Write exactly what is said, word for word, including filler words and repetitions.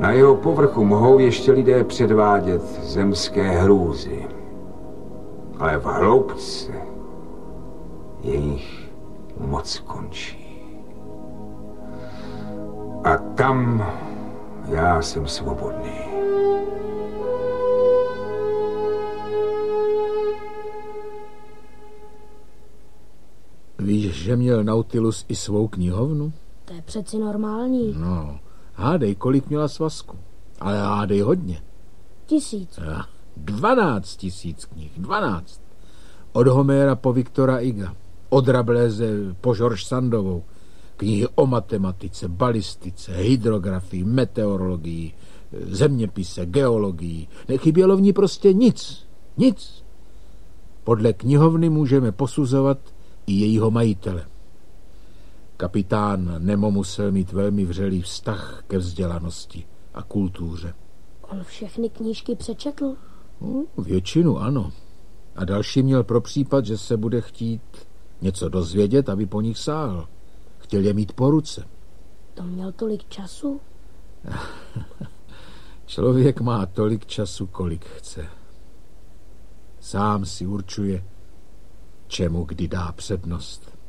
Na jeho povrchu mohou ještě lidé předvádět zemské hrůzy. Ale v hloubce jejich moc končí. A tam já jsem svobodný. Víš, že měl Nautilus i svou knihovnu? To je přeci normální. No, hádej, kolik měla svazku. Ale hádej hodně. Tisíc. Ja, dvanáct tisíc knih, dvanáct. Od Homéra po Viktora Iga, od Rabelese po George Sandovou. Knihy o matematice, balistice, hydrografii, meteorologii, zeměpise, geologii. Nechybělo v ní prostě nic. Nic. Podle knihovny můžeme posuzovat i jejího majitele. Kapitán Nemo musel mít velmi vřelý vztah ke vzdělanosti a kultuře. On všechny knížky přečetl? No, většinu ano. A další měl pro případ, že se bude chtít něco dozvědět, aby po nich sáhl. Chtěl je mít po ruce. To měl tolik času? Člověk má tolik času, kolik chce. Sám si určuje, čemu kdy dá přednost.